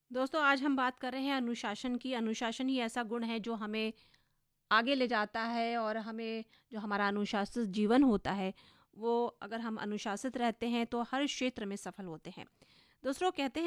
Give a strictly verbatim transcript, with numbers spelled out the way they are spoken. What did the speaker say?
दोस्तों, आज हम बात कर रहे हैं अनुशासन की। अनुशासन ही ऐसा गुण है जो हमें आगे ले जाता है और हमें जो हमारा अनुशासित जीवन होता है, वो अगर हम अनुशासित रहते हैं तो हर क्षेत्र में सफल होते हैं। दूसरों कहते हैं